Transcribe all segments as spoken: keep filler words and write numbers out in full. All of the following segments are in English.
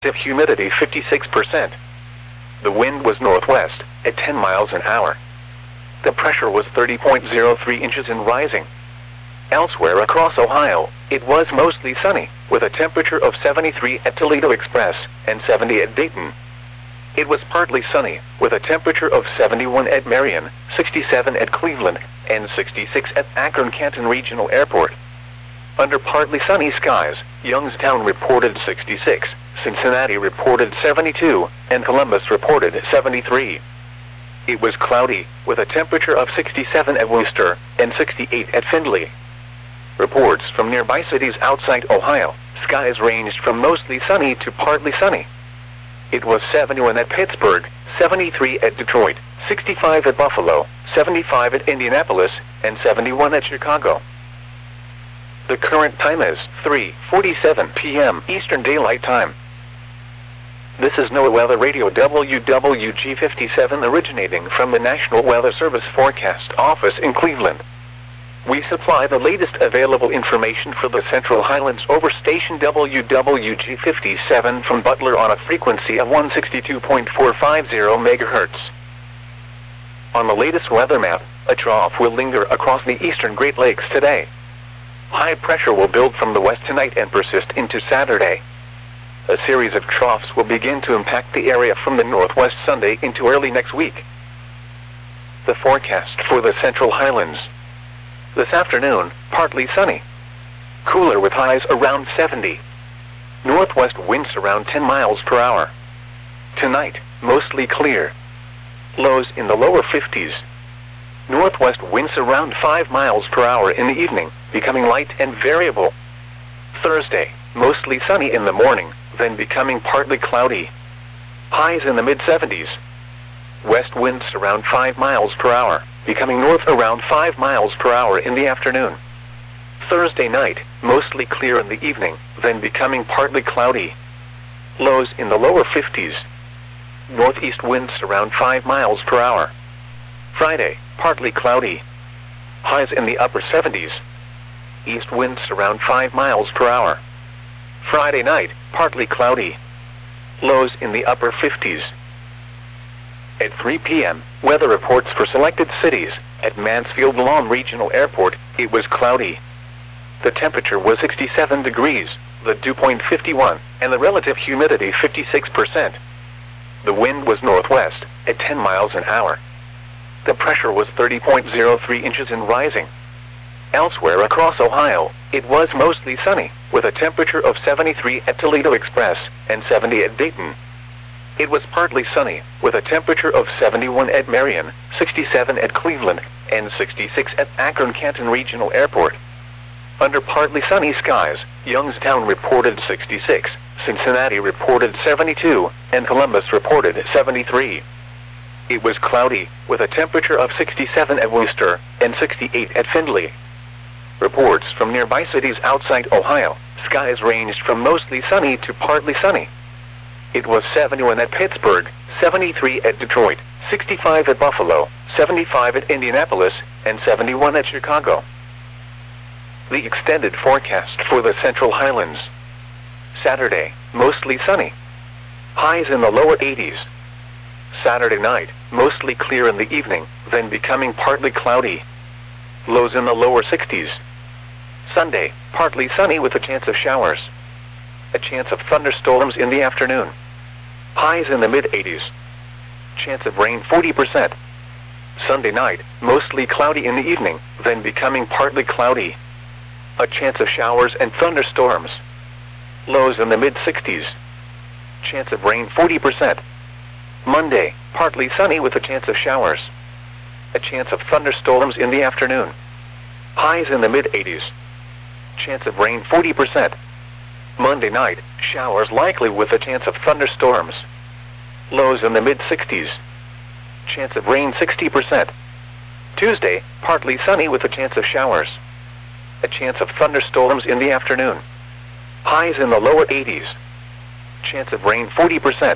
Humidity fifty-six percent. The wind was northwest, at ten miles an hour. The pressure was thirty point zero three inches and rising. Elsewhere across Ohio, it was mostly sunny, with a temperature of seventy-three at Toledo Express and seventy at Dayton. It was partly sunny, with a temperature of seventy-one at Marion, sixty-seven at Cleveland, and sixty-six at Akron-Canton Regional Airport. Under partly sunny skies, Youngstown reported sixty-six, Cincinnati reported seventy-two, and Columbus reported seventy-three. It was cloudy, with a temperature of sixty-seven at Worcester and sixty-eight at Findlay. Reports from nearby cities outside Ohio, skies ranged from mostly sunny to partly sunny. It was seventy-one at Pittsburgh, seventy-three at Detroit, sixty-five at Buffalo, seventy-five at Indianapolis, and seventy-one at Chicago. The current time is three forty-seven p m Eastern Daylight Time. This is NOAA Weather Radio W W G fifty-seven originating from the National Weather Service Forecast Office in Cleveland. We supply the latest available information for the Central Highlands over station W W G fifty-seven from Butler on a frequency of one sixty-two point four five zero megahertz. On the latest weather map, a trough will linger across the eastern Great Lakes today. High pressure will build from the west tonight and persist into Saturday. A series of troughs will begin to impact the area from the northwest Sunday into early next week. The forecast for the Central Highlands. This afternoon, partly sunny. Cooler with highs around seventy. Northwest winds around ten miles per hour. Tonight, mostly clear. Lows in the lower fifties. Northwest winds around five miles per hour in the evening, becoming light and variable. Thursday, mostly sunny in the morning, then becoming partly cloudy. Highs in the mid seventies. West winds around five miles per hour, becoming north around five miles per hour in the afternoon. Thursday night, mostly clear in the evening, then becoming partly cloudy. Lows in the lower fifties. Northeast winds around five miles per hour. Friday, partly cloudy. Highs in the upper seventies. East winds around five miles per hour. Friday night, partly cloudy. Lows in the upper fifties. At three p m, weather reports for selected cities. At Mansfield Lawn Regional Airport, it was cloudy. The temperature was sixty-seven degrees, the dew point fifty-one, and the relative humidity fifty-six percent. The wind was northwest, at ten miles an hour. The pressure was thirty point zero three inches and rising. Elsewhere across Ohio, it was mostly sunny, with a temperature of seventy-three at Toledo Express and seventy at Dayton. It was partly sunny, with a temperature of seventy-one at Marion, sixty-seven at Cleveland, and sixty-six at Akron-Canton Regional Airport. Under partly sunny skies, Youngstown reported sixty-six, Cincinnati reported seventy-two, and Columbus reported seventy-three. It was cloudy, with a temperature of sixty-seven at Worcester and sixty-eight at Findlay. Reports from nearby cities outside Ohio, skies ranged from mostly sunny to partly sunny. It was seventy-one at Pittsburgh, seventy-three at Detroit, sixty-five at Buffalo, seventy-five at Indianapolis, and seventy-one at Chicago. The extended forecast for the Central Highlands. Saturday, mostly sunny. Highs in the lower eighties. Saturday night, mostly clear in the evening, then becoming partly cloudy. Lows in the lower sixties. Sunday, partly sunny with a chance of showers. A chance of thunderstorms in the afternoon. Highs in the mid eighties. Chance of rain forty percent. Sunday night, mostly cloudy in the evening, then becoming partly cloudy. A chance of showers and thunderstorms. Lows in the mid sixties. Chance of rain forty percent. Monday, partly sunny with a chance of showers. A chance of thunderstorms in the afternoon. Highs in the mid eighties. Chance of rain forty percent. Monday night, showers likely with a chance of thunderstorms. Lows in the mid sixties. Chance of rain sixty percent. Tuesday, partly sunny with a chance of showers. A chance of thunderstorms in the afternoon. Highs in the lower eighties. Chance of rain forty percent.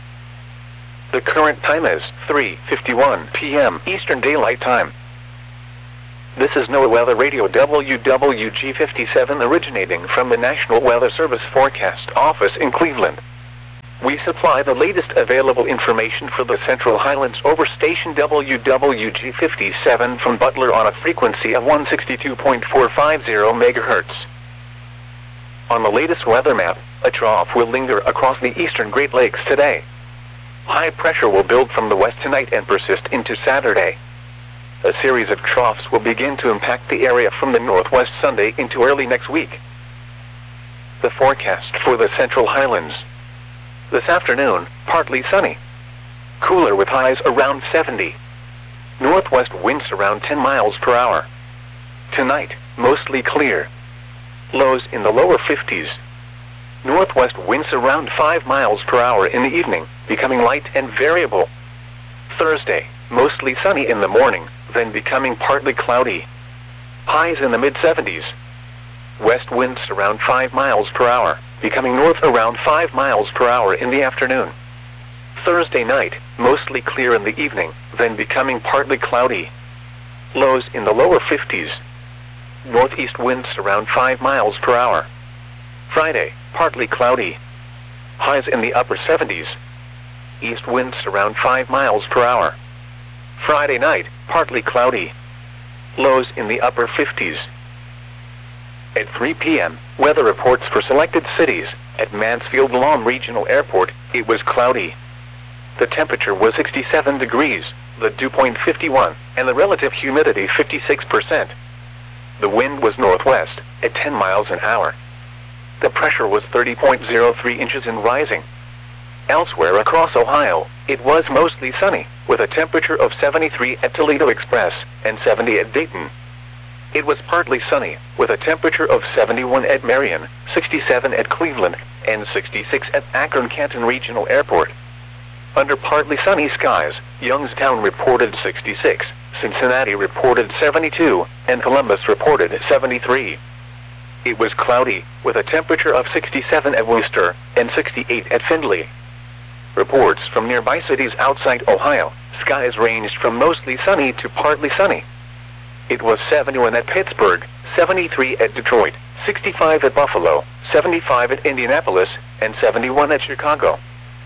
The current time is three fifty-one p m Eastern Daylight Time. This is NOAA Weather Radio W W G fifty-seven originating from the National Weather Service Forecast Office in Cleveland. We supply the latest available information for the Central Highlands over station W W G fifty-seven from Butler on a frequency of one sixty-two point four five zero megahertz. On the latest weather map, a trough will linger across the eastern Great Lakes today. High pressure will build from the west tonight and persist into Saturday. A series of troughs will begin to impact the area from the northwest Sunday into early next week. The forecast for the Central Highlands. This afternoon, partly sunny. Cooler with highs around seventy. Northwest winds around ten miles per hour. Tonight, mostly clear. Lows in the lower fifties. Northwest winds around five miles per hour in the evening, becoming light and variable. Thursday, mostly sunny in the morning, then becoming partly cloudy. Highs in the mid seventies. West winds around five miles per hour, becoming north around five miles per hour in the afternoon. Thursday night, mostly clear in the evening, then becoming partly cloudy. Lows in the lower fifties. Northeast winds around five miles per hour. Friday, partly cloudy. Highs in the upper seventies. East winds around five miles per hour. Friday night, partly cloudy. Lows in the upper fifties. At three p m, weather reports for selected cities. At Mansfield-Lom Regional Airport, it was cloudy. The temperature was sixty-seven degrees, the dew point fifty-one, and the relative humidity fifty-six percent. The wind was northwest, at ten miles an hour. The pressure was thirty point zero three inches and rising. Elsewhere across Ohio, it was mostly sunny, with a temperature of seventy-three at Toledo Express and seventy at Dayton. It was partly sunny, with a temperature of seventy-one at Marion, sixty-seven at Cleveland, and sixty-six at Akron-Canton Regional Airport. Under partly sunny skies, Youngstown reported sixty-six, Cincinnati reported seventy-two, and Columbus reported seventy-three. It was cloudy, with a temperature of sixty-seven at Worcester and sixty-eight at Findlay. Reports from nearby cities outside Ohio, skies ranged from mostly sunny to partly sunny. It was seventy-one at Pittsburgh, seventy-three at Detroit, sixty-five at Buffalo, seventy-five at Indianapolis, and seventy-one at Chicago.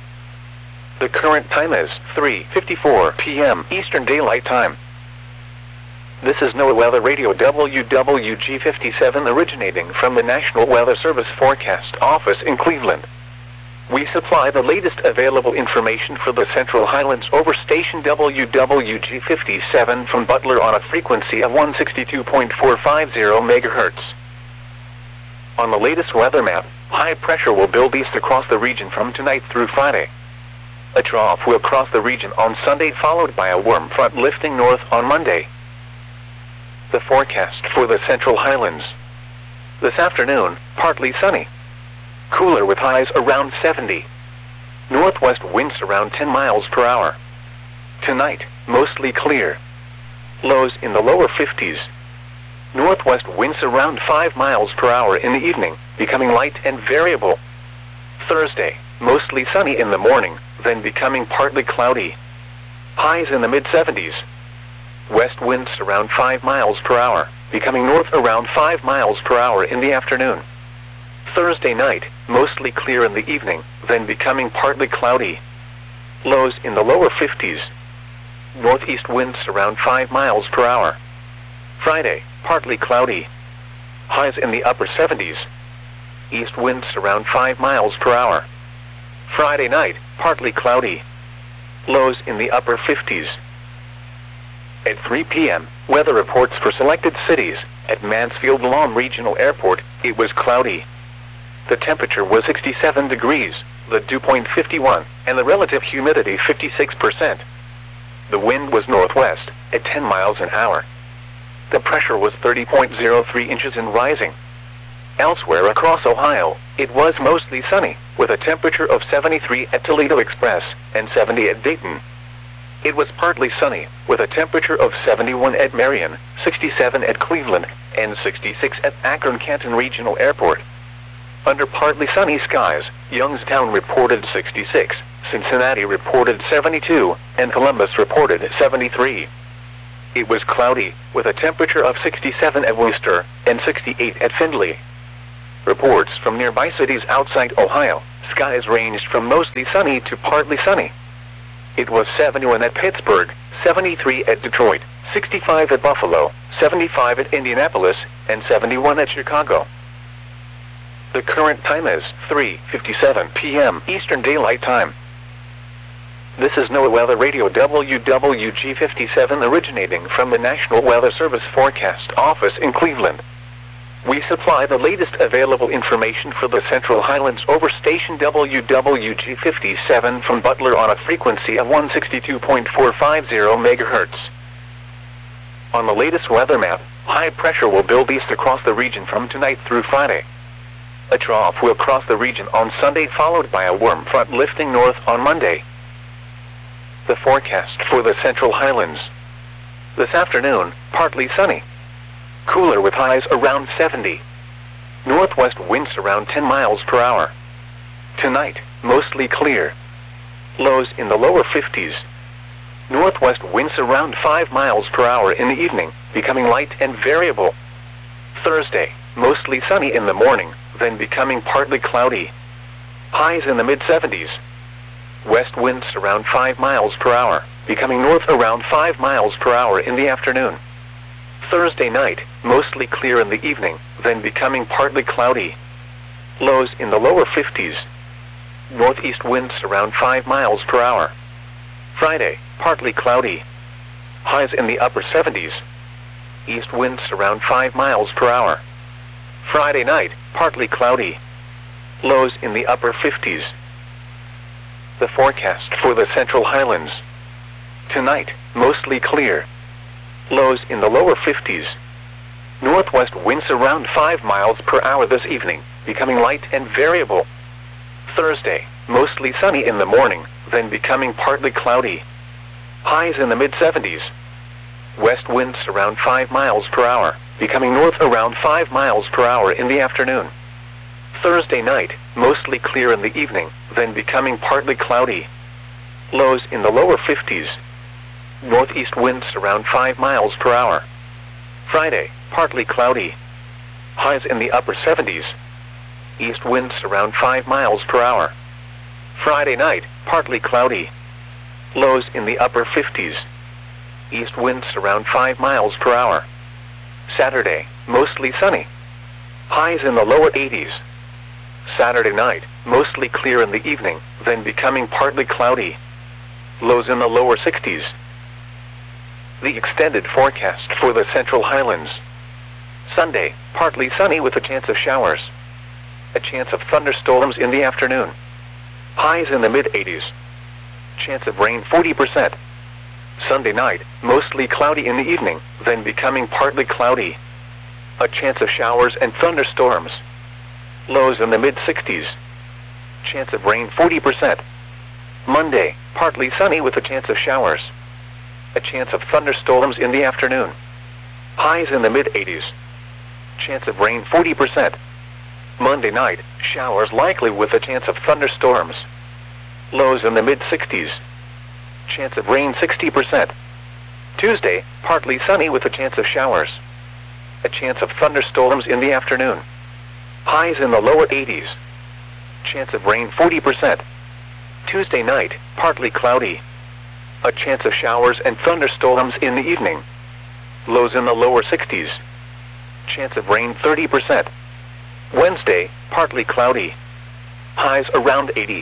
The current time is three fifty-four p m Eastern Daylight Time. This is NOAA Weather Radio W W G fifty-seven originating from the National Weather Service Forecast Office in Cleveland. We supply the latest available information for the Central Highlands over station W W G fifty-seven from Butler on a frequency of one sixty-two point four five zero megahertz. On the latest weather map, high pressure will build east across the region from tonight through Friday. A trough will cross the region on Sunday, followed by a warm front lifting north on Monday. The forecast for the Central Highlands. This afternoon, partly sunny. Cooler with highs around seventy. Northwest winds around ten miles per hour. Tonight, mostly clear. Lows in the lower fifties. Northwest winds around five miles per hour in the evening, becoming light and variable. Thursday, mostly sunny in the morning, then becoming partly cloudy. Highs in the mid seventies. West winds around five miles per hour, becoming north around five miles per hour in the afternoon. Thursday night, mostly clear in the evening, then becoming partly cloudy. Lows in the lower fifties. Northeast winds around five miles per hour. Friday, partly cloudy. Highs in the upper seventies. East winds around five miles per hour. Friday night, partly cloudy. Lows in the upper fifties. At three p m, weather reports for selected cities. At Mansfield-Lom Regional Airport, it was cloudy. The temperature was sixty-seven degrees, the dew point fifty-one, and the relative humidity fifty-six percent. The wind was northwest, at ten miles an hour. The pressure was thirty point zero three inches and rising. Elsewhere across Ohio, it was mostly sunny, with a temperature of seventy-three at Toledo Express and seventy at Dayton. It was partly sunny, with a temperature of seventy-one at Marion, sixty-seven at Cleveland, and sixty-six at Akron-Canton Regional Airport. Under partly sunny skies, Youngstown reported sixty-six, Cincinnati reported seventy-two, and Columbus reported seventy-three. It was cloudy, with a temperature of sixty-seven at Worcester and sixty-eight at Findlay. Reports from nearby cities outside Ohio, skies ranged from mostly sunny to partly sunny. It was seventy-one at Pittsburgh, seventy-three at Detroit, sixty-five at Buffalo, seventy-five at Indianapolis, and seventy-one at Chicago. The current time is three fifty-seven p m Eastern Daylight Time. This is NOAA Weather Radio W W G fifty-seven originating from the National Weather Service Forecast Office in Cleveland. We supply the latest available information for the Central Highlands over station W W G fifty-seven from Butler on a frequency of one sixty-two point four five zero megahertz. On the latest weather map, high pressure will build east across the region from tonight through Friday. A trough will cross the region on Sunday, followed by a warm front lifting north on Monday. The forecast for the Central Highlands. This afternoon, partly sunny. Cooler with highs around seventy. Northwest winds around ten miles per hour. Tonight, mostly clear. Lows in the lower fifties. Northwest winds around five miles per hour in the evening, becoming light and variable. Thursday, mostly sunny in the morning, then becoming partly cloudy. Highs in the mid seventies. West winds around five miles per hour, becoming north around five miles per hour in the afternoon. Thursday night, mostly clear in the evening, then becoming partly cloudy. Lows in the lower fifties. Northeast winds around five miles per hour. Friday, partly cloudy. Highs in the upper seventies. East winds around five miles per hour. Friday night, partly cloudy. Lows in the upper fifties. The forecast for the Central Highlands. Tonight, mostly clear. Lows in the lower fifties. Northwest winds around five miles per hour this evening, becoming light and variable. Thursday, mostly sunny in the morning, then becoming partly cloudy. Highs in the mid seventies. West winds around five miles per hour, becoming north around five miles per hour in the afternoon. Thursday night, mostly clear in the evening, then becoming partly cloudy. Lows in the lower fifties. Northeast winds around five miles per hour. Friday, partly cloudy. Highs in the upper seventies. East winds around five miles per hour. Friday night, partly cloudy. Lows in the upper fifties. East winds around five miles per hour. Saturday, mostly sunny. Highs in the lower eighties. Saturday night, mostly clear in the evening, then becoming partly cloudy. Lows in the lower sixties. The extended forecast for the Central Highlands. Sunday, partly sunny with a chance of showers. A chance of thunderstorms in the afternoon. Highs in the mid eighties. Chance of rain forty percent. Sunday night, mostly cloudy in the evening, then becoming partly cloudy. A chance of showers and thunderstorms. Lows in the mid sixties. Chance of rain forty percent. Monday, partly sunny with a chance of showers. A chance of thunderstorms in the afternoon. Highs in the mid eighties. Chance of rain forty percent. Monday night, showers likely with a chance of thunderstorms. Lows in the mid sixties. Chance of rain sixty percent. Tuesday, partly sunny with a chance of showers. A chance of thunderstorms in the afternoon. Highs in the lower eighties. Chance of rain forty percent. Tuesday night, partly cloudy. A chance of showers and thunderstorms in the evening. Lows in the lower sixties. Chance of rain thirty percent. Wednesday, partly cloudy. Highs around eighty.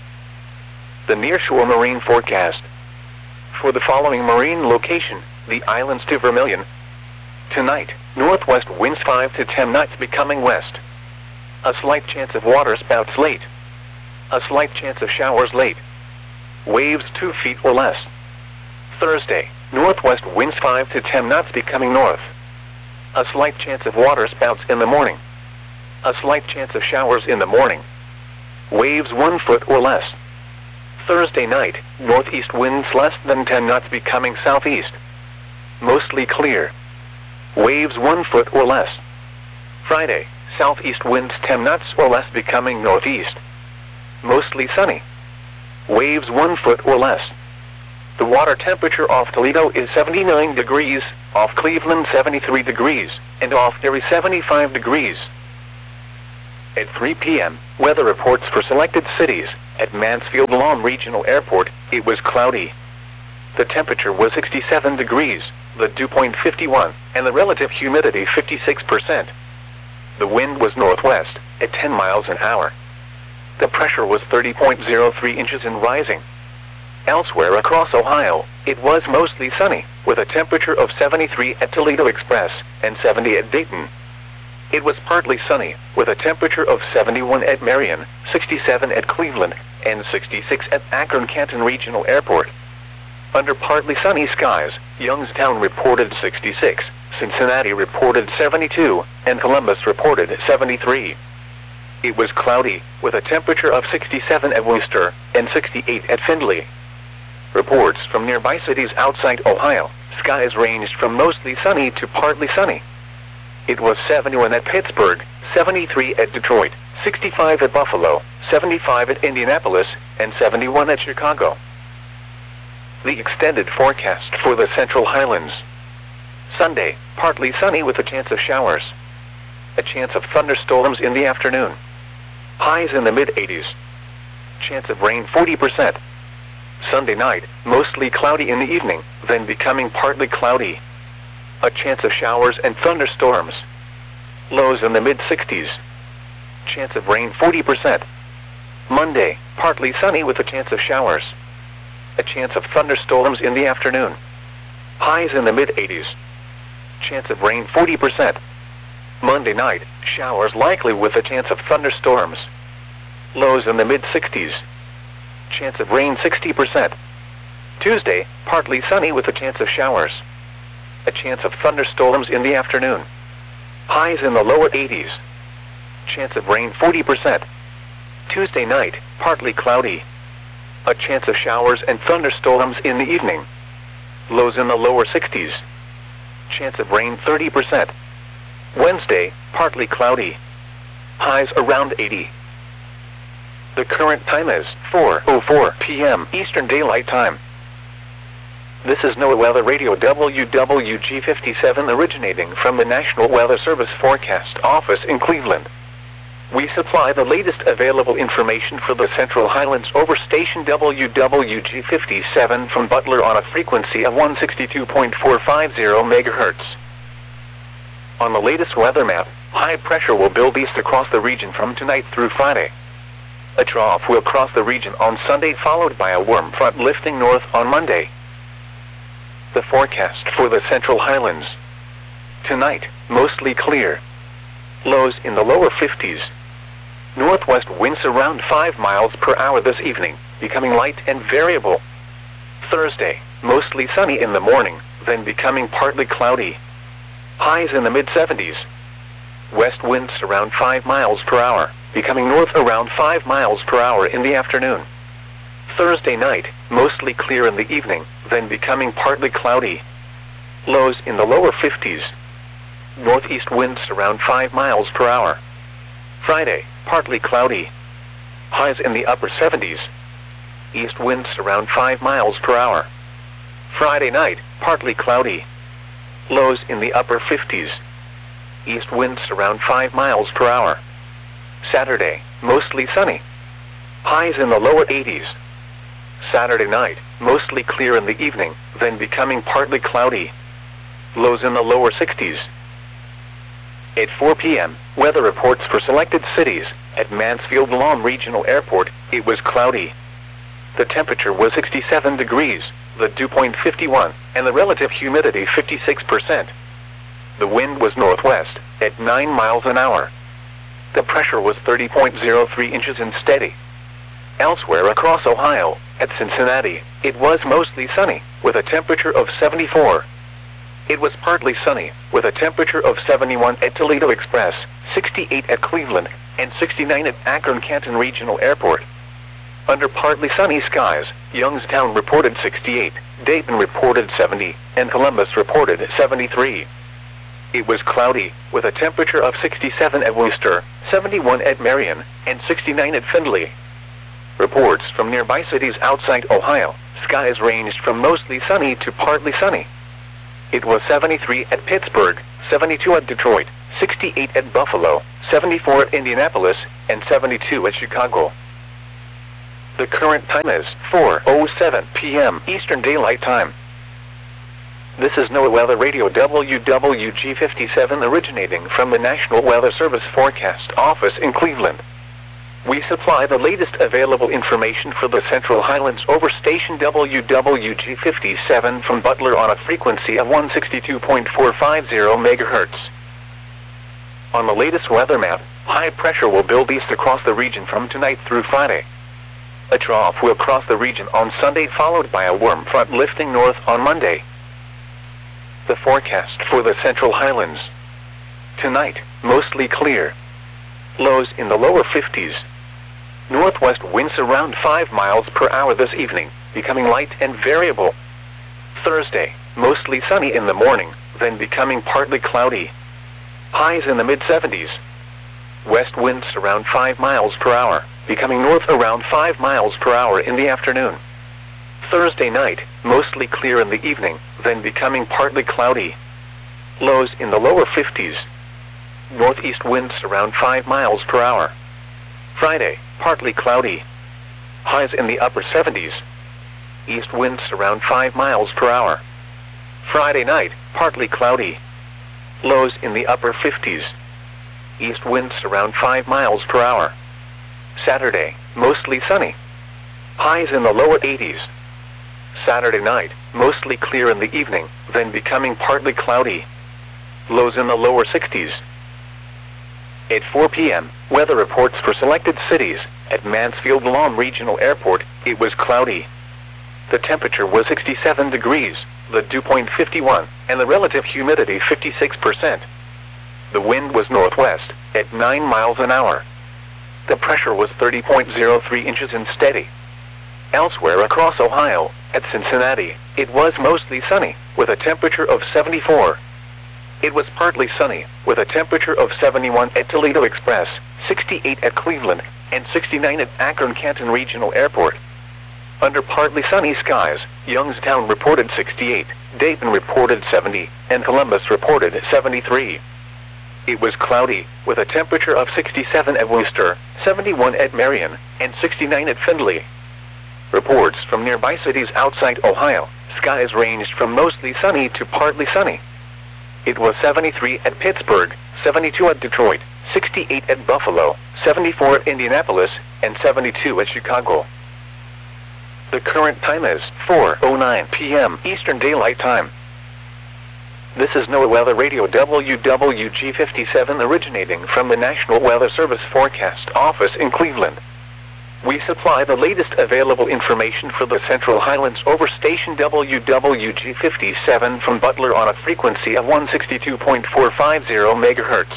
The nearshore marine forecast. For the following marine location, the islands to Vermilion. Tonight, northwest winds five to ten knots becoming west. A slight chance of water spouts late. A slight chance of showers late. Waves two feet or less. Thursday, northwest winds five to ten knots becoming north. A slight chance of water spouts in the morning. A slight chance of showers in the morning. Waves one foot or less. Thursday night, northeast winds less than ten knots becoming southeast. Mostly clear. Waves one foot or less. Friday, southeast winds ten knots or less becoming northeast. Mostly sunny. Waves one foot or less. The water temperature off Toledo is seventy-nine degrees, off Cleveland seventy-three degrees, and off Erie seventy-five degrees. At three p m, weather reports for selected cities. At Mansfield-Lahm Regional Airport, it was cloudy. The temperature was sixty-seven degrees, the dew point fifty-one, and the relative humidity fifty-six percent. The wind was northwest, at ten miles an hour. The pressure was thirty point zero three inches and rising. Elsewhere across Ohio, it was mostly sunny, with a temperature of seventy-three at Toledo Express and seventy at Dayton. It was partly sunny, with a temperature of seventy-one at Marion, sixty-seven at Cleveland, and sixty-six at Akron-Canton Regional Airport. Under partly sunny skies, Youngstown reported sixty-six, Cincinnati reported seventy-two, and Columbus reported seventy-three. It was cloudy, with a temperature of sixty-seven at Worcester and sixty-eight at Findlay. Reports from nearby cities outside Ohio, skies ranged from mostly sunny to partly sunny. It was seventy-one at Pittsburgh, seventy-three at Detroit, sixty-five at Buffalo, seventy-five at Indianapolis, and seventy-one at Chicago. The extended forecast for the Central Highlands. Sunday, partly sunny with a chance of showers. A chance of thunderstorms in the afternoon. Highs in the mid eighties. Chance of rain forty percent. Sunday night, mostly cloudy in the evening, then becoming partly cloudy. A chance of showers and thunderstorms. Lows in the mid sixties. Chance of rain forty percent. Monday, partly sunny with a chance of showers. A chance of thunderstorms in the afternoon. Highs in the mid eighties. Chance of rain forty percent. Monday night, showers likely with a chance of thunderstorms. Lows in the mid sixties. Chance of rain sixty percent. Tuesday, partly sunny with a chance of showers. A chance of thunderstorms in the afternoon. Highs in the lower eighties. Chance of rain forty percent. Tuesday night, partly cloudy. A chance of showers and thunderstorms in the evening. Lows in the lower sixties. Chance of rain thirty percent. Wednesday, partly cloudy. Highs around eighty. The current time is four oh four p m Eastern Daylight Time. This is NOAA Weather Radio W W G fifty-seven originating from the National Weather Service Forecast Office in Cleveland. We supply the latest available information for the Central Highlands over station W W G fifty-seven from Butler on a frequency of one sixty-two point four five zero megahertz. On the latest weather map, high pressure will build east across the region from tonight through Friday. A trough will cross the region on Sunday, followed by a warm front lifting north on Monday. The forecast for the Central Highlands. Tonight, mostly clear. Lows in the lower fifties. Northwest winds around five miles per hour this evening, becoming light and variable. Thursday, mostly sunny in the morning, then becoming partly cloudy. Highs in the mid seventies. West winds around five miles per hour, becoming north around five miles per hour in the afternoon. Thursday night, mostly clear in the evening, then becoming partly cloudy. Lows in the lower fifties. Northeast winds around five miles per hour. Friday, partly cloudy. Highs in the upper seventies. East winds around five miles per hour. Friday night, partly cloudy. Lows in the upper fifties. East winds around five miles per hour. Saturday, mostly sunny. Highs in the lower eighties. Saturday night, mostly clear in the evening, then becoming partly cloudy. Lows in the lower sixties. At four p m, weather reports for selected cities. At Mansfield-Lahm Regional Airport, it was cloudy. The temperature was sixty-seven degrees, the dew point fifty-one, and the relative humidity fifty-six percent. The wind was northwest, at nine miles an hour. The pressure was thirty point zero three inches and steady. Elsewhere across Ohio, at Cincinnati, it was mostly sunny, with a temperature of seventy-four. It was partly sunny, with a temperature of seventy-one at Toledo Express, sixty-eight at Cleveland, and sixty-nine at Akron-Canton Regional Airport. Under partly sunny skies, Youngstown reported sixty-eight, Dayton reported seventy, and Columbus reported seventy-three. It was cloudy, with a temperature of sixty-seven at Worcester, seventy-one at Marion, and sixty-nine at Findlay. Reports from nearby cities outside Ohio, skies ranged from mostly sunny to partly sunny. It was seventy-three at Pittsburgh, seventy-two at Detroit, sixty-eight at Buffalo, seventy-four at Indianapolis, and seventy-two at Chicago. The current time is four oh seven p m Eastern Daylight Time. This is NOAA Weather Radio W W G fifty-seven originating from the National Weather Service Forecast Office in Cleveland. We supply the latest available information for the Central Highlands over station W W G fifty-seven from Butler on a frequency of one sixty-two point four five zero megahertz. On the latest weather map, high pressure will build east across the region from tonight through Friday. A trough will cross the region on Sunday, followed by a warm front lifting north on Monday. The forecast for the Central Highlands. Tonight, mostly clear. Lows in the lower fifties. Northwest winds around five miles per hour this evening, becoming light and variable. Thursday, mostly sunny in the morning, then becoming partly cloudy. Highs in the mid seventies. West winds around five miles per hour, becoming north around five miles per hour in the afternoon. Thursday night, mostly clear in the evening, then becoming partly cloudy. Lows in the lower fifties. Northeast winds around five miles per hour. Friday, partly cloudy. Highs in the upper seventies. East winds around five miles per hour. Friday night, partly cloudy. Lows in the upper fifties. East winds around five miles per hour. Saturday, mostly sunny. Highs in the lower eighties. Saturday night, mostly clear in the evening, then becoming partly cloudy. Lows in the lower sixties. At four p m, weather reports for selected cities. At Mansfield-Lom Regional Airport, it was cloudy. The temperature was sixty-seven degrees, the dew point fifty-one, and the relative humidity fifty-six percent. The wind was northwest, at nine miles an hour. The pressure was thirty point zero three inches and steady. Elsewhere across Ohio, at Cincinnati, it was mostly sunny, with a temperature of seventy-four. It was partly sunny, with a temperature of seventy-one at Toledo Express, sixty-eight at Cleveland, and sixty-nine at Akron-Canton Regional Airport. Under partly sunny skies, Youngstown reported sixty-eight, Dayton reported seventy, and Columbus reported seventy-three. It was cloudy, with a temperature of sixty-seven at Worcester, seventy-one at Marion, and sixty-nine at Findlay. Reports from nearby cities outside Ohio, skies ranged from mostly sunny to partly sunny. It was seventy-three at Pittsburgh, seventy-two at Detroit, sixty-eight at Buffalo, seventy-four at Indianapolis, and seventy-two at Chicago. The current time is four oh nine p m Eastern Daylight Time. This is NOAA Weather Radio W W G fifty-seven originating from the National Weather Service Forecast Office in Cleveland. We supply the latest available information for the Central Highlands over station W W G fifty-seven from Butler on a frequency of one sixty-two point four five zero megahertz.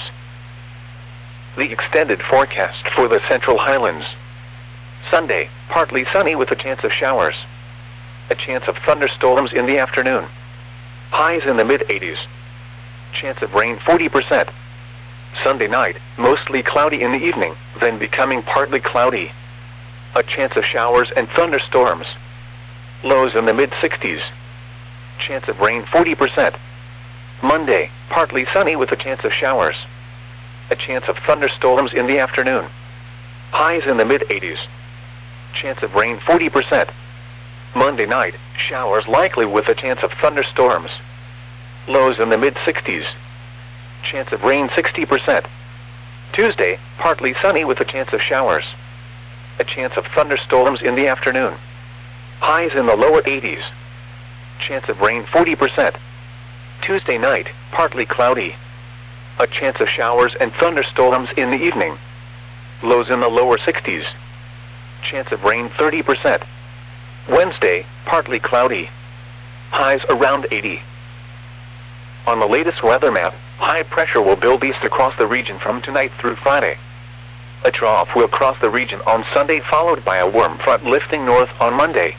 The extended forecast for the Central Highlands. Sunday, partly sunny with a chance of showers. A chance of thunderstorms in the afternoon. Highs in the mid eighties. Chance of rain forty percent. Sunday night, mostly cloudy in the evening, then becoming partly cloudy. A chance of showers and thunderstorms. Lows in the mid sixties. Chance of rain forty percent. Monday, partly sunny with a chance of showers. A chance of thunderstorms in the afternoon. Highs in the mid eighties. Chance of rain forty percent. Monday night, showers likely with a chance of thunderstorms. Lows in the mid sixties. Chance of rain sixty percent. Tuesday, partly sunny with a chance of showers. A chance of thunderstorms in the afternoon. Highs in the lower eighties. Chance of rain forty percent. Tuesday night, partly cloudy. A chance of showers and thunderstorms in the evening. Lows in the lower sixties. Chance of rain thirty percent. Wednesday, partly cloudy. Highs around eighty. On the latest weather map, high pressure will build east across the region from tonight through Friday. A trough will cross the region on Sunday, followed by a warm front lifting north on Monday.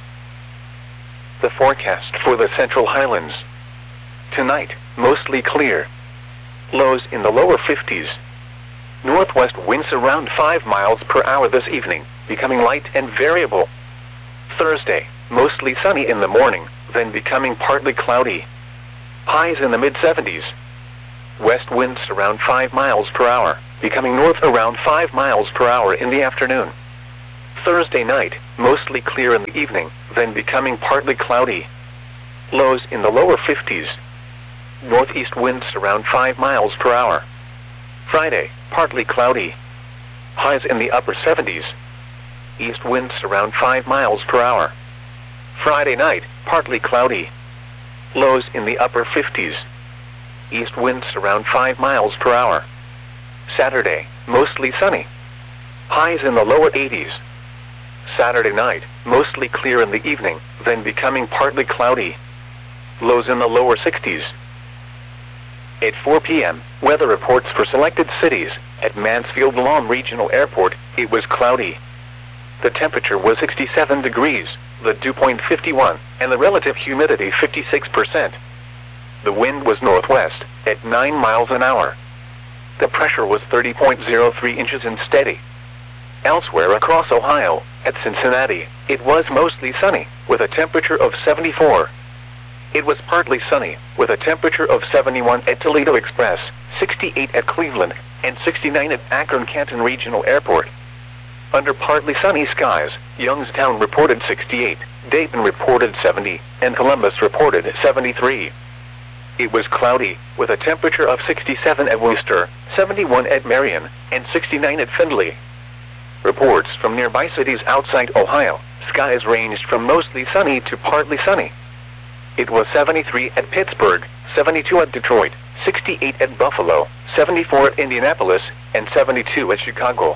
The forecast for the Central Highlands. Tonight, mostly clear. Lows in the lower fifties. Northwest winds around five miles per hour this evening, becoming light and variable. Thursday, mostly sunny in the morning, then becoming partly cloudy. Highs in the mid seventies. west winds around five miles per hour, becoming north around five miles per hour in the afternoon. Thursday night, mostly clear in the evening, then becoming partly cloudy. Lows in the lower fifties. Northeast winds around five miles per hour. Friday, partly cloudy. Highs in the upper seventies. East winds around five miles per hour. Friday night, partly cloudy. Lows in the upper fifties. East winds around five miles per hour. Saturday, mostly sunny. Highs in the lower eighties. Saturday night, mostly clear in the evening, then becoming partly cloudy. Lows in the lower sixties. At four p m, weather reports for selected cities. At Mansfield Lawn Regional Airport, it was cloudy. The temperature was sixty-seven degrees, the dew point fifty-one, and the relative humidity fifty-six percent. The wind was northwest, at nine miles an hour. The pressure was thirty point zero three inches and steady. Elsewhere across Ohio, at Cincinnati, it was mostly sunny, with a temperature of seventy-four. It was partly sunny, with a temperature of seventy-one at Toledo Express, sixty-eight at Cleveland, and sixty-nine at Akron-Canton Regional Airport. Under partly sunny skies, Youngstown reported sixty-eight, Dayton reported seventy, and Columbus reported seventy-three. It was cloudy, with a temperature of sixty-seven at Wooster, seventy-one at Marion, and sixty-nine at Findlay. Reports from nearby cities outside Ohio, skies ranged from mostly sunny to partly sunny. It was seventy-three at Pittsburgh, seventy-two at Detroit, sixty-eight at Buffalo, seventy-four at Indianapolis, and seventy-two at Chicago.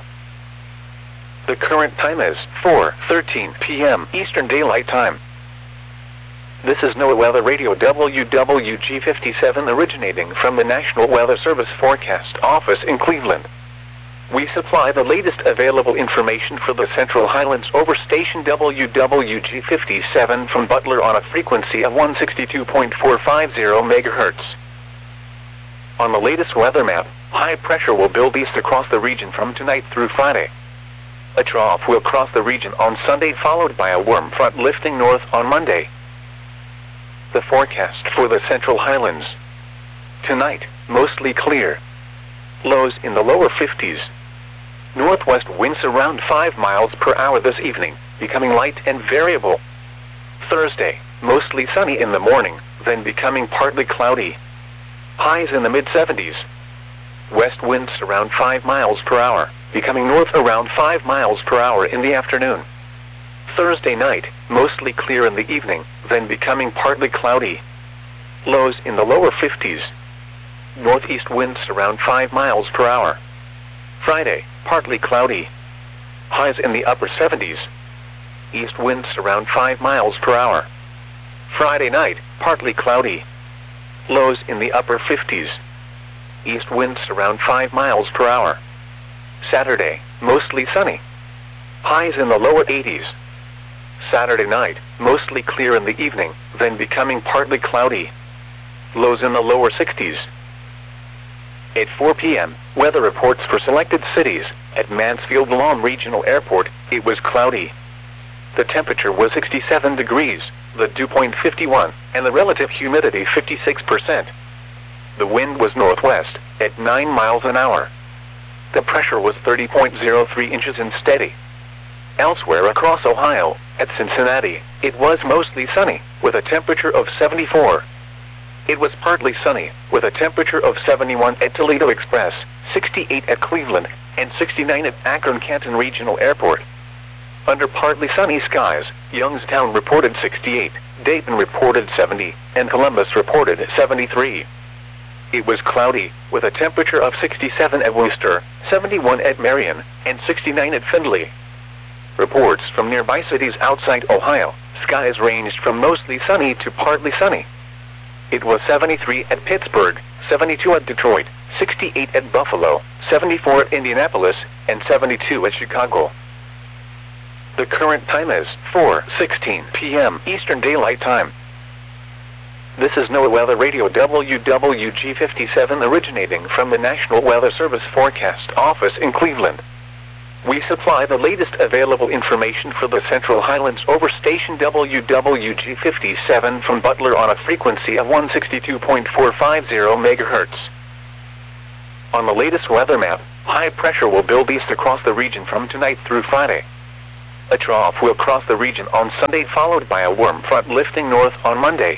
The current time is four thirteen p m Eastern Daylight Time. This is NOAA Weather Radio W W G fifty-seven originating from the National Weather Service Forecast Office in Cleveland. We supply the latest available information for the Central Highlands over station W W G fifty-seven from Butler on a frequency of one sixty-two point four five zero megahertz. On the latest weather map, high pressure will build east across the region from tonight through Friday. A trough will cross the region on Sunday, followed by a warm front lifting north on Monday. The forecast for the Central Highlands. Tonight, mostly clear. Lows in the lower fifties. Northwest winds around five miles per hour this evening, becoming light and variable. Thursday, mostly sunny in the morning, then becoming partly cloudy. Highs in the mid seventies. West winds around five miles per hour, becoming north around five miles per hour in the afternoon. Thursday night, mostly clear in the evening, then becoming partly cloudy. Lows in the lower fifties. Northeast winds around five miles per hour. Friday, partly cloudy. Highs in the upper seventies. East winds around five miles per hour. Friday night, partly cloudy. Lows in the upper fifties. East winds around five miles per hour. Saturday, mostly sunny. Highs in the lower eighties. Saturday night, mostly clear in the evening, then becoming partly cloudy. Lows in the lower sixties. At four p m, weather reports for selected cities. At Mansfield Lawn Regional Airport, it was cloudy. The temperature was sixty-seven degrees, the dew point fifty-one, and the relative humidity fifty-six percent. The wind was northwest, at nine miles an hour. The pressure was thirty point zero three inches and steady. Elsewhere across Ohio, at Cincinnati, it was mostly sunny, with a temperature of seventy-four. It was partly sunny, with a temperature of seventy-one at Toledo Express, sixty-eight at Cleveland, and sixty-nine at Akron-Canton Regional Airport. Under partly sunny skies, Youngstown reported sixty-eight, Dayton reported seventy, and Columbus reported seventy-three. It was cloudy, with a temperature of sixty-seven at Wooster, seventy-one at Marion, and sixty-nine at Findlay. Reports from nearby cities outside Ohio, skies ranged from mostly sunny to partly sunny. It was seventy-three at Pittsburgh, seventy-two at Detroit, sixty-eight at Buffalo, seventy-four at Indianapolis, and seventy-two at Chicago. The current time is four sixteen p m Eastern Daylight Time. This is NOAA Weather Radio W W G fifty-seven originating from the National Weather Service Forecast Office in Cleveland. We supply the latest available information for the Central Highlands over station W W G fifty-seven from Butler on a frequency of one sixty-two point four five zero megahertz. On the latest weather map, high pressure will build east across the region from tonight through Friday. A trough will cross the region on Sunday, followed by a warm front lifting north on Monday.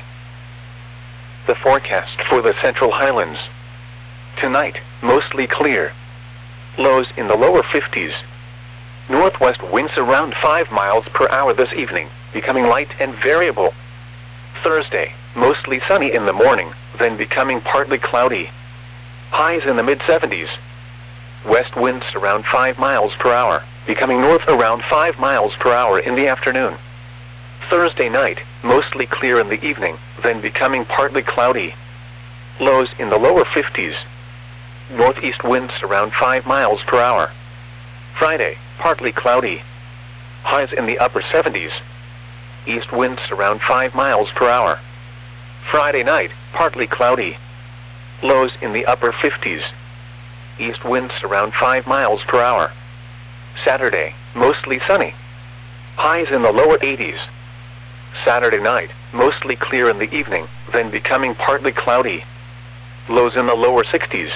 The forecast for the Central Highlands. Tonight, mostly clear. Lows in the lower fifties. Northwest winds around five miles per hour this evening, becoming light and variable. Thursday, mostly sunny in the morning, then becoming partly cloudy. Highs in the mid seventies. West winds around five miles per hour, becoming north around five miles per hour in the afternoon. Thursday night, mostly clear in the evening, then becoming partly cloudy. Lows in the lower fifties. Northeast winds around five miles per hour. Friday, partly cloudy. Highs in the upper seventies. East winds around five miles per hour. Friday night, partly cloudy. Lows in the upper fifties. East winds around five miles per hour. Saturday, mostly sunny. Highs in the lower eighties. Saturday night, mostly clear in the evening, then becoming partly cloudy. Lows in the lower sixties.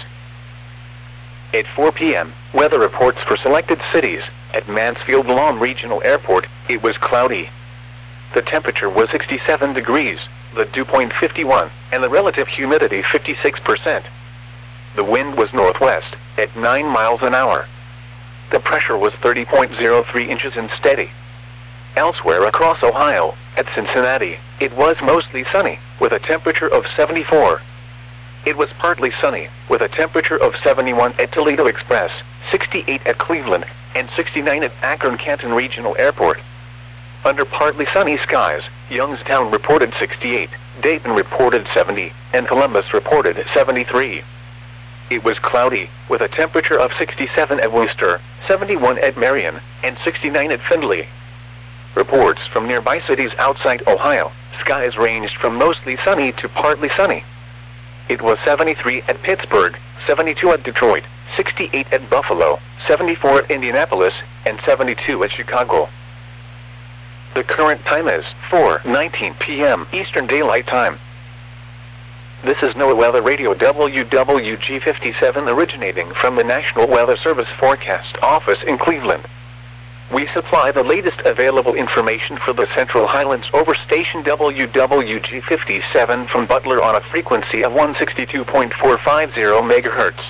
At four p m, weather reports for selected cities. At Mansfield-Lom Regional Airport, it was cloudy. The temperature was sixty-seven degrees, the dew point fifty-one, and the relative humidity fifty-six percent. The wind was northwest, at nine miles an hour. The pressure was thirty point zero three inches and steady. Elsewhere across Ohio, at Cincinnati, it was mostly sunny, with a temperature of seventy-four. It was partly sunny, with a temperature of seventy-one at Toledo Express, sixty-eight at Cleveland, and sixty-nine at Akron-Canton Regional Airport. Under partly sunny skies, Youngstown reported sixty-eight, Dayton reported seventy, and Columbus reported seventy-three. It was cloudy, with a temperature of sixty-seven at Worcester, seventy-one at Marion, and sixty-nine at Findlay. Reports from nearby cities outside Ohio, skies ranged from mostly sunny to partly sunny. It was seventy-three at Pittsburgh, seventy-two at Detroit, sixty-eight at Buffalo, seventy-four at Indianapolis, and seventy-two at Chicago. The current time is four nineteen p m Eastern Daylight Time. This is NOAA Weather Radio W W G fifty-seven, originating from the National Weather Service Forecast Office in Cleveland. We supply the latest available information for the Central Highlands over station W W G fifty-seven from Butler on a frequency of one sixty-two point four five zero megahertz.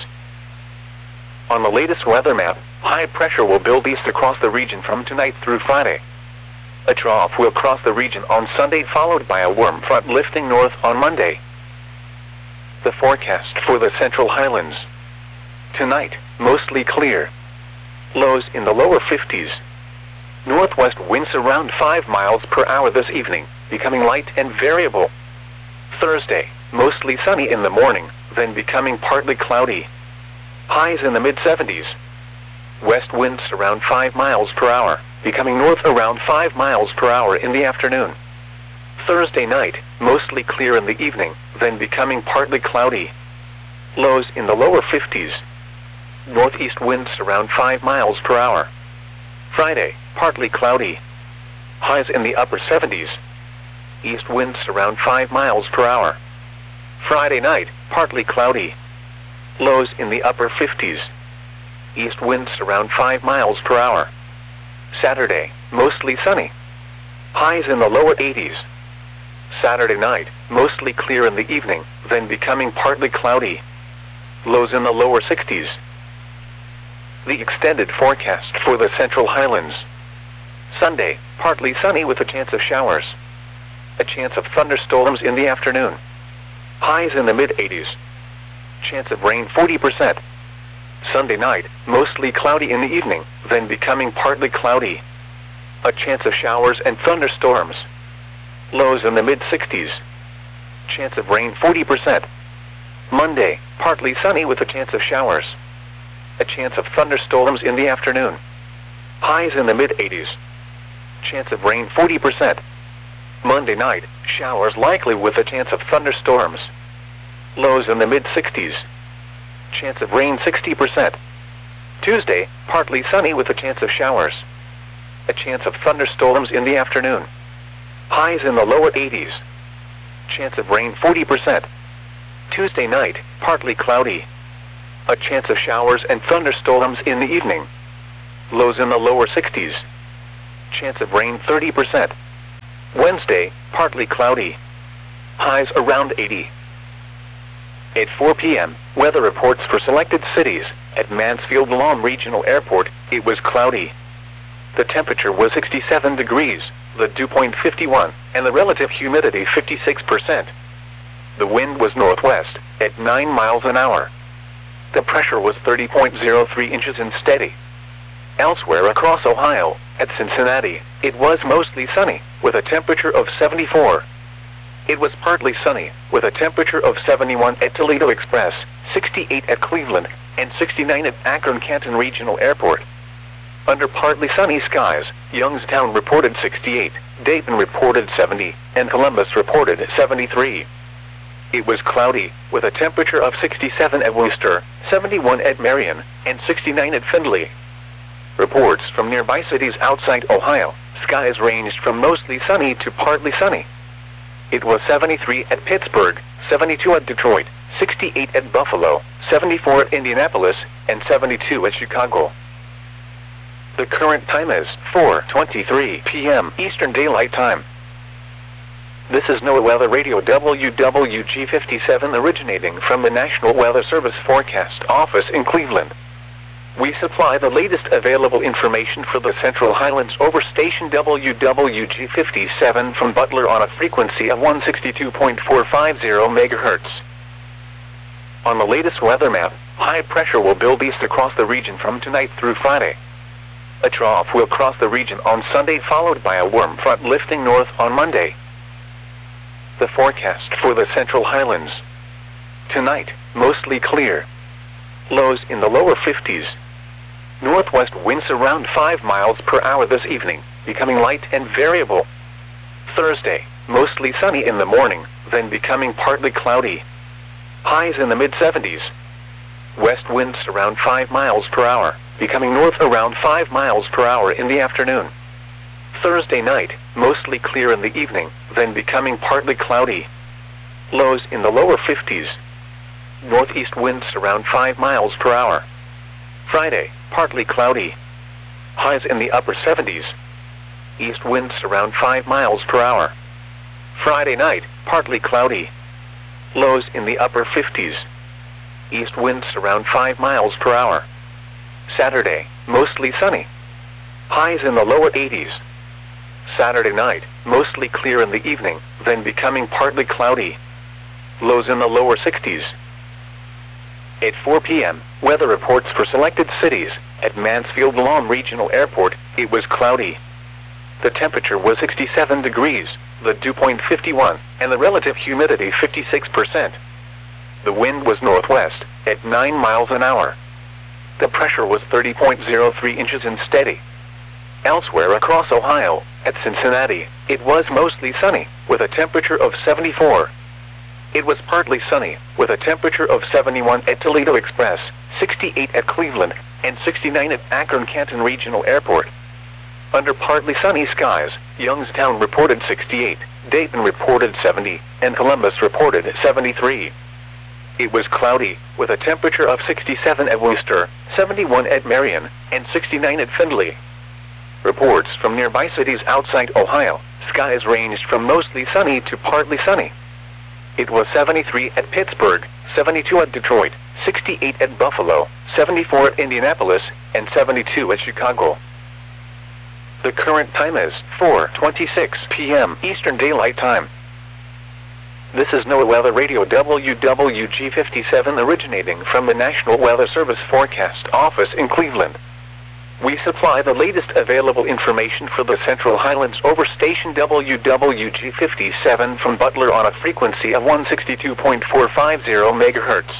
On the latest weather map, high pressure will build east across the region from tonight through Friday. A trough will cross the region on Sunday, followed by a warm front lifting north on Monday. The forecast for the Central Highlands. Tonight, mostly clear. Lows in the lower fifties. Northwest winds around five miles per hour this evening, becoming light and variable. Thursday, mostly sunny in the morning, then becoming partly cloudy. Highs in the mid seventies. West winds around five miles per hour, becoming north around five miles per hour in the afternoon. Thursday night, mostly clear in the evening, then becoming partly cloudy. Lows in the lower fifties. Northeast winds around five miles per hour. Friday, partly cloudy. Highs in the upper seventies. East winds around five miles per hour. Friday night, partly cloudy. Lows in the upper fifties. East winds around five miles per hour. Saturday, mostly sunny. Highs in the lower eighties. Saturday night, mostly clear in the evening, then becoming partly cloudy. Lows in the lower sixties. The extended forecast for the Central Highlands. Sunday, partly sunny with a chance of showers. A chance of thunderstorms in the afternoon. Highs in the mid eighties. Chance of rain forty percent. Sunday night, mostly cloudy in the evening, then becoming partly cloudy. A chance of showers and thunderstorms. Lows in the mid sixties. Chance of rain forty percent. Monday, partly sunny with a chance of showers. A chance of thunderstorms in the afternoon. Highs in the mid eighties. Chance of rain forty percent. Monday night, showers likely with a chance of thunderstorms. Lows in the mid sixties. Chance of rain sixty percent. Tuesday, partly sunny with a chance of showers. A chance of thunderstorms in the afternoon. Highs in the lower eighties. Chance of rain forty percent. Tuesday night, partly cloudy. A chance of showers and thunderstorms in the evening. Lows in the lower sixties. Chance of rain thirty percent. Wednesday, partly cloudy. Highs around eighty. At four p m, weather reports for selected cities. At Mansfield Lawn Regional Airport, it was cloudy. The temperature was sixty-seven degrees, the dew point fifty-one, and the relative humidity fifty-six percent. The wind was northwest, at nine miles an hour. The pressure was thirty point zero three inches and steady. Elsewhere across Ohio, at Cincinnati, it was mostly sunny, with a temperature of seventy-four. It was partly sunny, with a temperature of seventy-one at Toledo Express, sixty-eight at Cleveland, and sixty-nine at Akron-Canton Regional Airport. Under partly sunny skies, Youngstown reported sixty-eight, Dayton reported seventy, and Columbus reported seventy-three. It was cloudy, with a temperature of sixty-seven at Worcester, seventy-one at Marion, and sixty-nine at Findlay. Reports from nearby cities outside Ohio, skies ranged from mostly sunny to partly sunny. It was seventy-three at Pittsburgh, seventy-two at Detroit, sixty-eight at Buffalo, seventy-four at Indianapolis, and seventy-two at Chicago. The current time is four twenty-three p m Eastern Daylight Time. This is NOAA Weather Radio W W G fifty-seven originating from the National Weather Service Forecast Office in Cleveland. We supply the latest available information for the Central Highlands over station W W G fifty-seven from Butler on a frequency of one sixty-two point four five zero megahertz. On the latest weather map, high pressure will build east across the region from tonight through Friday. A trough will cross the region on Sunday, followed by a warm front lifting north on Monday. The forecast for the Central Highlands. Tonight, mostly clear. Lows in the lower fifties. Northwest winds around five miles per hour this evening, becoming light and variable. Thursday, mostly sunny in the morning, then becoming partly cloudy. Highs in the mid seventies. West winds around five miles per hour, becoming north around five miles per hour in the afternoon. Thursday night, mostly clear in the evening, then becoming partly cloudy. Lows in the lower fifties. Northeast winds around five miles per hour. Friday, partly cloudy. Highs in the upper seventies. East winds around five miles per hour. Friday night, partly cloudy. Lows in the upper fifties. East winds around five miles per hour. Saturday, mostly sunny. Highs in the lower eighties. Saturday night, mostly clear in the evening, then becoming partly cloudy. Lows in the lower sixties. At four p m, weather reports for selected cities. At Mansfield Lawn Regional Airport, it was cloudy. The temperature was sixty-seven degrees, the dew point fifty-one, and the relative humidity fifty-six percent. The wind was northwest, at nine miles an hour. The pressure was thirty point zero three inches and steady. Elsewhere across Ohio, at Cincinnati, it was mostly sunny, with a temperature of seventy-four. It was partly sunny, with a temperature of seventy-one at Toledo Express, sixty-eight at Cleveland, and sixty-nine at Akron-Canton Regional Airport. Under partly sunny skies, Youngstown reported sixty-eight, Dayton reported seventy, and Columbus reported seventy-three. It was cloudy, with a temperature of sixty-seven at Worcester, seventy-one at Marion, and sixty-nine at Findlay. Reports from nearby cities outside Ohio, skies ranged from mostly sunny to partly sunny. It was seventy-three at Pittsburgh, seventy-two at Detroit, sixty-eight at Buffalo, seventy-four at Indianapolis, and seventy-two at Chicago. The current time is four twenty-six p m Eastern Daylight Time. This is NOAA Weather Radio W W G fifty-seven originating from the National Weather Service Forecast Office in Cleveland. We supply the latest available information for the Central Highlands over station W W G fifty-seven from Butler on a frequency of one sixty-two point four five zero megahertz.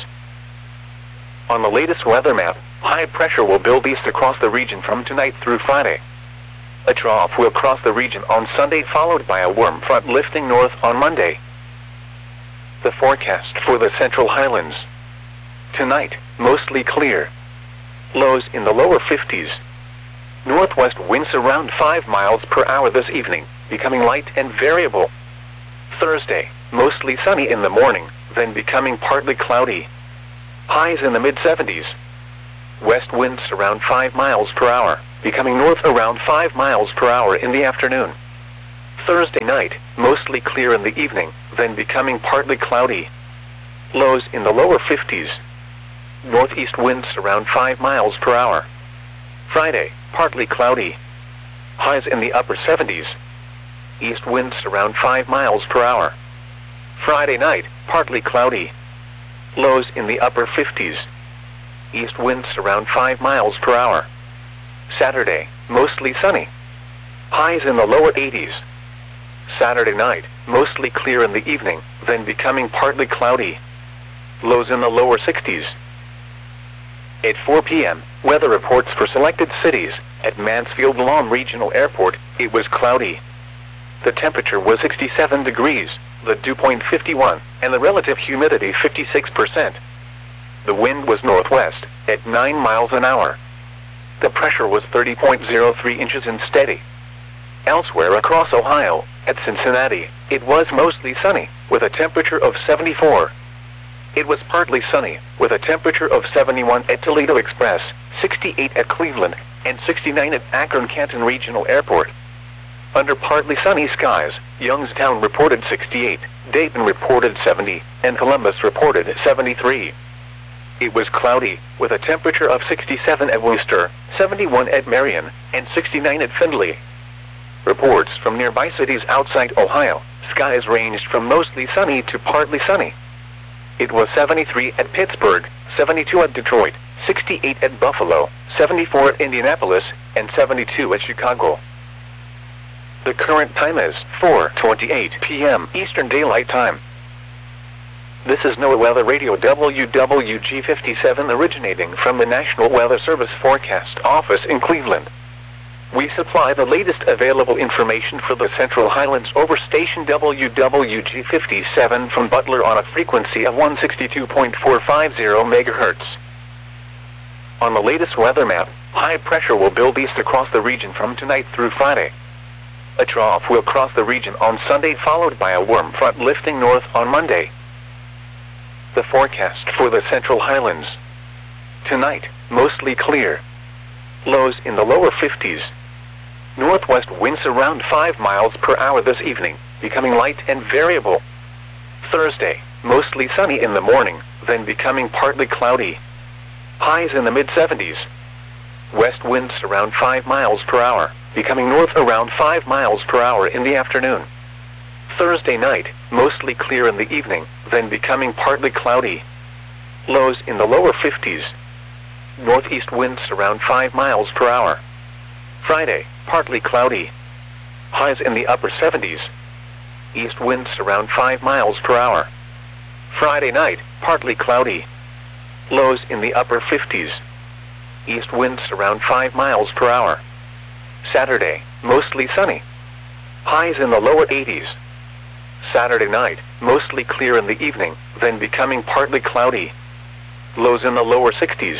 On the latest weather map, high pressure will build east across the region from tonight through Friday. A trough will cross the region on Sunday, followed by a warm front lifting north on Monday. The forecast for the Central Highlands. Tonight, mostly clear. Lows in the lower fifties. Northwest winds around five miles per hour this evening, becoming light and variable. Thursday, mostly sunny in the morning, then becoming partly cloudy. highs in the mid seventies. West winds around five miles per hour, becoming north around five miles per hour in the afternoon. Thursday night, mostly clear in the evening, then becoming partly cloudy. Lows in the lower fifties. Northeast winds around five miles per hour. Friday, partly cloudy. Highs in the upper seventies. East winds around five miles per hour. Friday night, partly cloudy. Lows in the upper fifties. East winds around five miles per hour. Saturday, mostly sunny. Highs in the lower eighties. Saturday night, mostly clear in the evening, then becoming partly cloudy. Lows in the lower sixties. At four p m, weather reports for selected cities. At Mansfield-Lam Regional Airport, it was cloudy. The temperature was sixty-seven degrees, the dew point fifty-one, and the relative humidity fifty-six percent. The wind was northwest, at nine miles an hour. The pressure was thirty point zero three inches and steady. Elsewhere across Ohio, at Cincinnati, it was mostly sunny, with a temperature of seventy-four. It was partly sunny, with a temperature of seventy-one at Toledo Express, sixty-eight at Cleveland, and sixty-nine at Akron-Canton Regional Airport. Under partly sunny skies, Youngstown reported sixty-eight, Dayton reported seventy, and Columbus reported seventy-three. It was cloudy, with a temperature of sixty-seven at Worcester, seventy-one at Marion, and sixty-nine at Findlay. Reports from nearby cities outside Ohio, skies ranged from mostly sunny to partly sunny. It was seventy-three at Pittsburgh, seventy-two at Detroit, sixty-eight at Buffalo, seventy-four at Indianapolis, and seventy-two at Chicago. The current time is four twenty-eight p m Eastern Daylight Time. This is NOAA Weather Radio W W G fifty-seven originating from the National Weather Service Forecast Office in Cleveland. We supply the latest available information for the Central Highlands over station W W G fifty-seven from Butler on a frequency of one sixty-two point four five zero megahertz. On the latest weather map, high pressure will build east across the region from tonight through Friday. A trough will cross the region on Sunday, followed by a warm front lifting north on Monday. The forecast for the Central Highlands. Tonight, mostly clear. Lows in the lower fifties. Northwest winds around five miles per hour this evening, becoming light and variable. Thursday, mostly sunny in the morning, then becoming partly cloudy. Highs in the mid seventies. West winds around five miles per hour, becoming north around five miles per hour in the afternoon. Thursday night, mostly clear in the evening, then becoming partly cloudy. Lows in the lower fifties. Northeast winds around five miles per hour. Friday, partly cloudy. Highs in the upper seventies. East winds around five miles per hour. Friday night, partly cloudy. Lows in the upper fifties. East winds around five miles per hour. Saturday, mostly sunny. Highs in the lower eighties. Saturday night, mostly clear in the evening, then becoming partly cloudy. Lows in the lower sixties.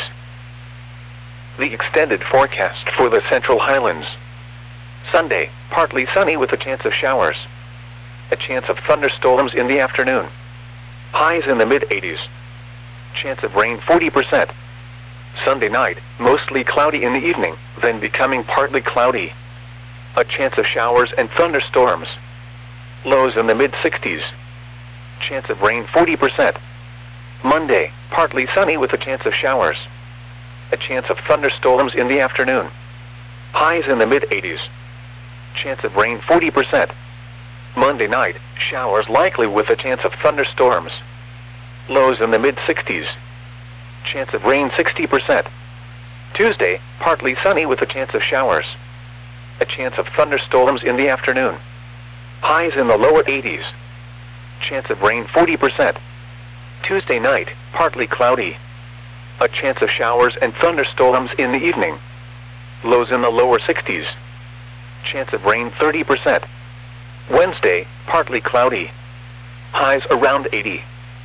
The extended forecast for the Central Highlands. Sunday, partly sunny with a chance of showers. A chance of thunderstorms in the afternoon. Highs in the mid eighties. Chance of rain forty percent. Sunday night, mostly cloudy in the evening, then becoming partly cloudy. A chance of showers and thunderstorms. Lows in the mid sixties. Chance of rain forty percent. Monday, partly sunny with a chance of showers. A chance of thunderstorms in the afternoon. Highs in the mid eighties. Chance of rain forty percent. Monday night, showers likely with a chance of thunderstorms. Lows in the mid sixties. Chance of rain sixty percent. Tuesday, partly sunny with a chance of showers. A chance of thunderstorms in the afternoon. Highs in the lower eighties. Chance of rain forty percent. Tuesday night, partly cloudy. A chance of showers and thunderstorms in the evening. Lows in the lower sixties. Chance of rain thirty percent. Wednesday, partly cloudy. Highs around eighty.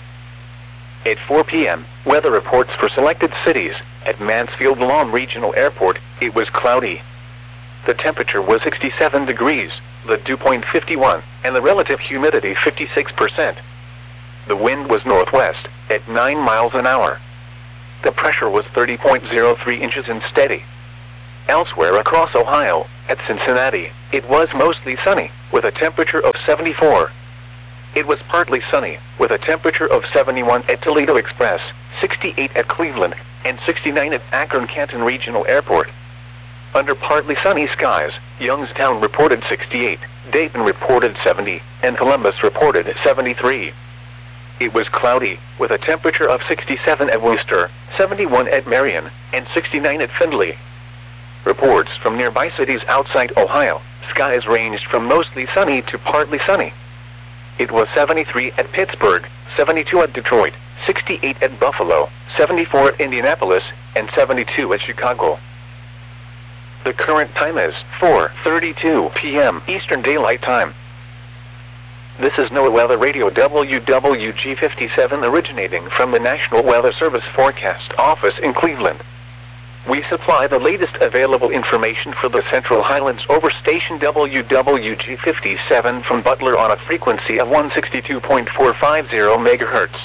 At four p m, weather reports for selected cities. At Mansfield-Lam Regional Airport, it was cloudy. The temperature was sixty-seven degrees, the dew point fifty-one, and the relative humidity fifty-six percent. The wind was northwest, at nine miles an hour. The pressure was thirty point zero three inches and steady. Elsewhere across Ohio, at Cincinnati, it was mostly sunny, with a temperature of seventy-four. It was partly sunny, with a temperature of seventy-one at Toledo Express, sixty-eight at Cleveland, and sixty-nine at Akron-Canton Regional Airport. Under partly sunny skies, Youngstown reported sixty-eight, Dayton reported seventy, and Columbus reported seventy-three. It was cloudy, with a temperature of sixty-seven at Wooster, seventy-one at Marion, and sixty-nine at Findlay. Reports from nearby cities outside Ohio, skies ranged from mostly sunny to partly sunny. It was seventy-three at Pittsburgh, seventy-two at Detroit, sixty-eight at Buffalo, seventy-four at Indianapolis, and seventy-two at Chicago. The current time is four thirty-two p m Eastern Daylight Time. This is NOAA Weather Radio W W G fifty-seven originating from the National Weather Service Forecast Office in Cleveland. We supply the latest available information for the Central Highlands over station W W G fifty-seven from Butler on a frequency of one sixty-two point four five zero megahertz.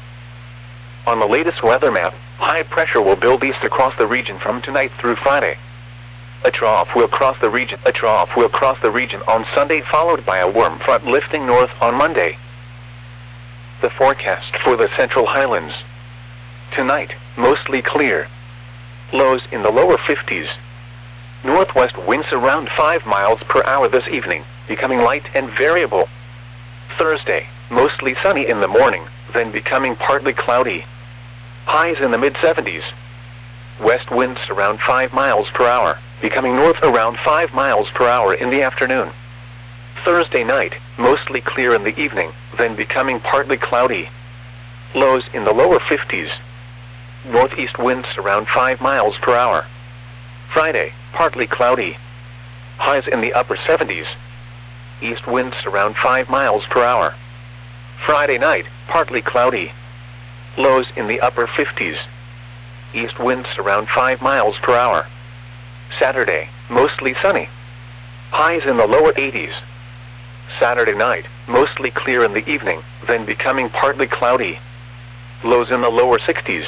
On the latest weather map, high pressure will build east across the region from tonight through Friday. A trough will cross the region. A trough will cross the region on Sunday, followed by a warm front lifting north on Monday. The forecast for the Central Highlands. Tonight, mostly clear. Lows in the lower fifties. Northwest winds around five miles per hour this evening, becoming light and variable. Thursday, mostly sunny in the morning, then becoming partly cloudy. Highs in the mid seventies. West winds around five miles per hour, becoming north around five miles per hour in the afternoon. Thursday night, mostly clear in the evening, then becoming partly cloudy. Lows in the lower fifties. Northeast winds around five miles per hour. Friday, partly cloudy. Highs in the upper seventies. East winds around five miles per hour. Friday night, partly cloudy. Lows in the upper fifties. East winds around five miles per hour. Saturday, mostly sunny. Highs in the lower eighties. Saturday night, mostly clear in the evening, then becoming partly cloudy. Lows in the lower sixties.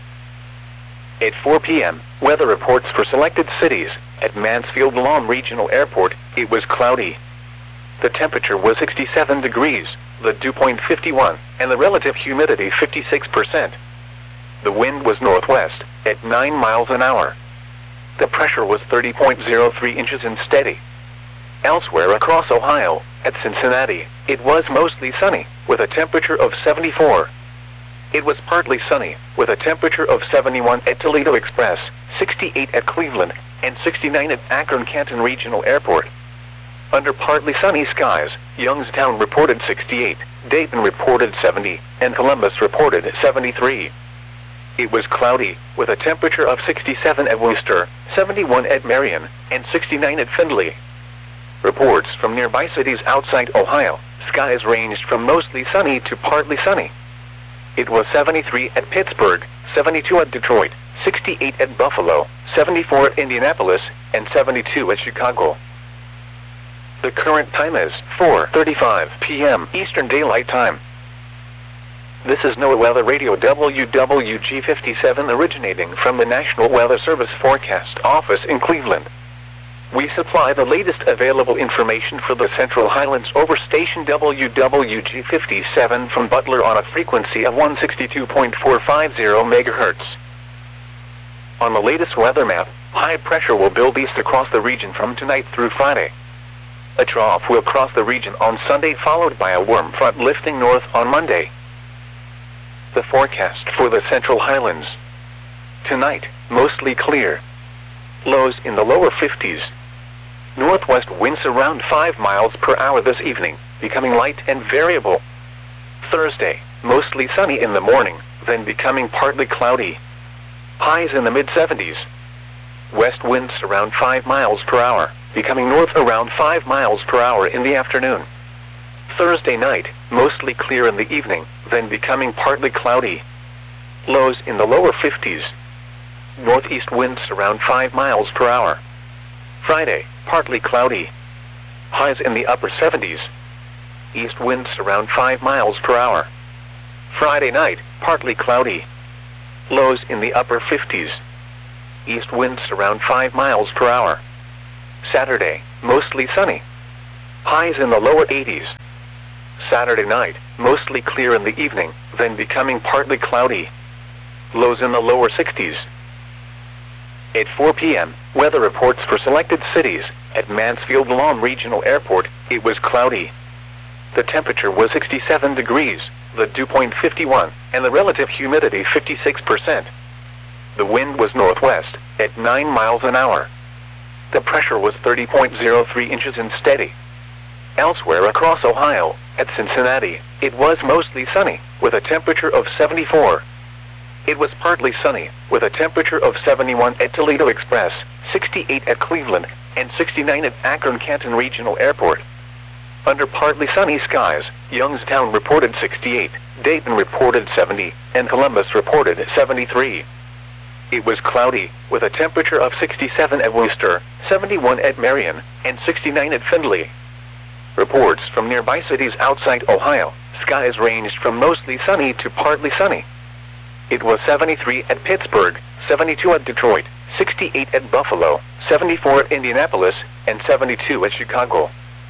At four p m, weather reports for selected cities. At Mansfield Lawn Regional Airport, it was cloudy. The temperature was sixty-seven degrees, the dew point fifty-one, and the relative humidity fifty-six percent. The wind was northwest, at nine miles an hour. The pressure was thirty point zero three inches and steady. Elsewhere across Ohio, at Cincinnati, it was mostly sunny, with a temperature of seventy-four. It was partly sunny, with a temperature of seventy-one at Toledo Express, sixty-eight at Cleveland, and sixty-nine at Akron-Canton Regional Airport. Under partly sunny skies, Youngstown reported sixty-eight, Dayton reported seventy, and Columbus reported seventy-three. It was cloudy, with a temperature of sixty-seven at Wooster, seventy-one at Marion, and sixty-nine at Findlay. Reports from nearby cities outside Ohio, skies ranged from mostly sunny to partly sunny. It was seventy-three at Pittsburgh, seventy-two at Detroit, sixty-eight at Buffalo, seventy-four at Indianapolis, and seventy-two at Chicago. The current time is four thirty-five p m Eastern Daylight Time. This is NOAA Weather Radio W W G fifty-seven originating from the National Weather Service Forecast Office in Cleveland. We supply the latest available information for the Central Highlands over station W W G fifty-seven from Butler on a frequency of one sixty-two point four five zero megahertz. On the latest weather map, high pressure will build east across the region from tonight through Friday. A trough will cross the region on Sunday, followed by a warm front lifting north on Monday. The forecast for the Central Highlands. Tonight, mostly clear. Lows in the lower fifties. Northwest winds around five miles per hour this evening, becoming light and variable. Thursday, mostly sunny in the morning, then becoming partly cloudy. Highs in the mid seventies. West winds around five miles per hour, becoming north around five miles per hour in the afternoon. Thursday night, mostly clear in the evening, then becoming partly cloudy. Lows in the lower fifties. Northeast winds around five miles per hour. Friday, partly cloudy. Highs in the upper seventies. East winds around five miles per hour. Friday night, partly cloudy. Lows in the upper fifties. East winds around five miles per hour. Saturday, mostly sunny. Highs in the lower eighties. Saturday night, mostly clear in the evening, then becoming partly cloudy. Lows in the lower sixties. At four p m, weather reports for selected cities. At Mansfield Lawn Regional Airport, it was cloudy. The temperature was sixty-seven degrees, the dew point fifty-one, and the relative humidity fifty-six percent. The wind was northwest, at nine miles an hour. The pressure was thirty point zero three inches and steady. Elsewhere across Ohio, at Cincinnati, it was mostly sunny, with a temperature of seventy-four. It was partly sunny, with a temperature of seventy-one at Toledo Express, sixty-eight at Cleveland, and sixty-nine at Akron-Canton Regional Airport. Under partly sunny skies, Youngstown reported sixty-eight, Dayton reported seventy, and Columbus reported seventy-three. It was cloudy, with a temperature of sixty-seven at Worcester, seventy-one at Marion, and sixty-nine at Findlay. Reports from nearby cities outside Ohio, skies ranged from mostly sunny to partly sunny. It was seventy-three at Pittsburgh, seventy-two at Detroit, sixty-eight at Buffalo, seventy-four at Indianapolis, and seventy-two at Chicago.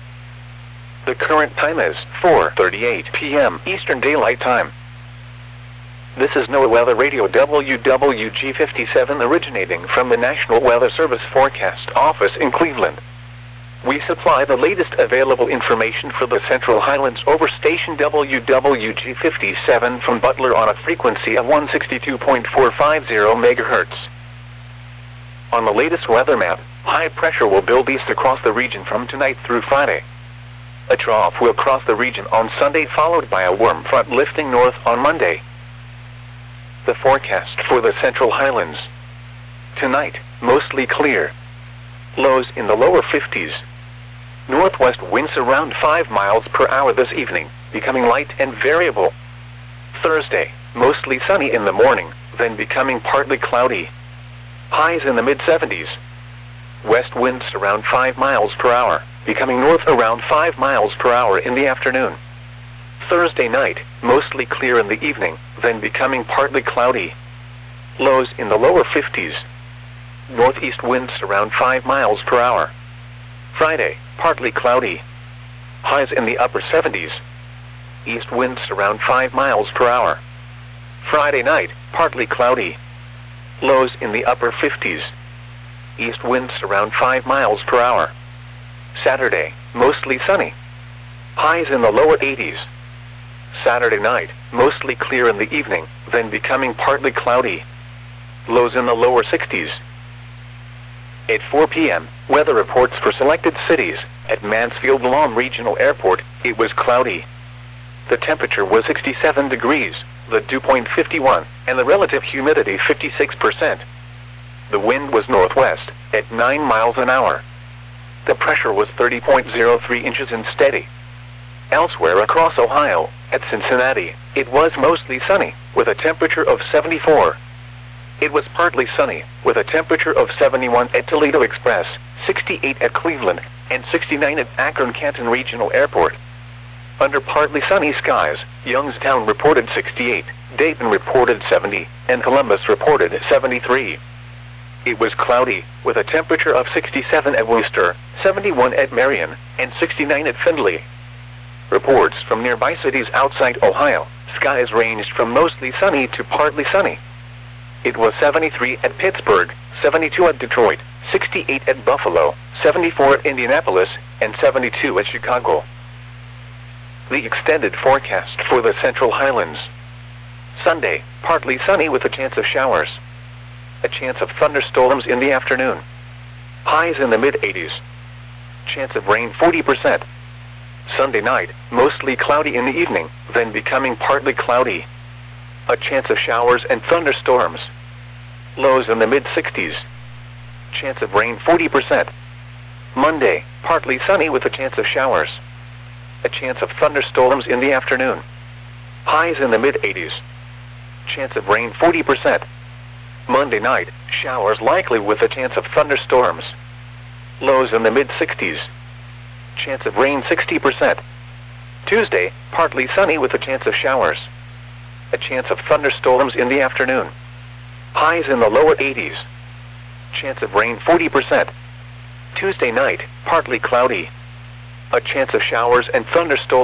The current time is four thirty-eight p m Eastern Daylight Time. This is NOAA Weather Radio W W G fifty-seven originating from the National Weather Service Forecast Office in Cleveland. We supply the latest available information for the Central Highlands over station W W G fifty-seven from Butler on a frequency of one sixty-two point four five zero megahertz. On the latest weather map, high pressure will build east across the region from tonight through Friday. A trough will cross the region on Sunday, followed by a warm front lifting north on Monday. The forecast for the Central Highlands. Tonight, mostly clear. Lows in the lower fifties. Northwest winds around five miles per hour this evening, becoming light and variable. Thursday, mostly sunny in the morning, then becoming partly cloudy. Highs in the mid seventies. West winds around five miles per hour, becoming north around five miles per hour in the afternoon. Thursday night, mostly clear in the evening, then becoming partly cloudy. Lows in the lower fifties. Northeast winds around five miles per hour. Friday, partly cloudy. Highs in the upper seventies. East winds around five miles per hour. Friday night, partly cloudy. Lows in the upper fifties. East winds around five miles per hour. Saturday, mostly sunny. Highs in the lower eighties. Saturday night, mostly clear in the evening, then becoming partly cloudy. Lows in the lower sixties. At four p m, weather reports for selected cities. At Mansfield Lawn Regional Airport, it was cloudy. The temperature was sixty-seven degrees, the dew point fifty-one, and the relative humidity fifty-six percent. The wind was northwest, at nine miles an hour. The pressure was thirty point zero three inches and steady. Elsewhere across Ohio, at Cincinnati, it was mostly sunny, with a temperature of seventy-four. It was partly sunny, with a temperature of seventy-one at Toledo Express, sixty-eight at Cleveland, and sixty-nine at Akron-Canton Regional Airport. Under partly sunny skies, Youngstown reported sixty-eight, Dayton reported seventy, and Columbus reported seventy-three. It was cloudy, with a temperature of sixty-seven at Worcester, seventy-one at Marion, and sixty-nine at Findlay. Reports from nearby cities outside Ohio, skies ranged from mostly sunny to partly sunny. It was seventy-three at Pittsburgh, seventy-two at Detroit, sixty-eight at Buffalo, seventy-four at Indianapolis, and seventy-two at Chicago. The extended forecast for the Central Highlands. Sunday, partly sunny with a chance of showers. A chance of thunderstorms in the afternoon. Highs in the mid eighties. Chance of rain forty percent. Sunday night, mostly cloudy in the evening, then becoming partly cloudy. A chance of showers and thunderstorms. Lows in the mid sixties. Chance of rain forty percent. Monday, partly sunny with a chance of showers. A chance of thunderstorms in the afternoon. Highs in the mid eighties. Chance of rain forty percent. Monday night, showers likely with a chance of thunderstorms. Lows in the mid sixties. Chance of rain sixty percent. Tuesday, partly sunny with a chance of showers. A chance of thunderstorms in the afternoon. Highs in the lower eighties. Chance of rain forty percent. Tuesday night, partly cloudy. A chance of showers and thunderstorms.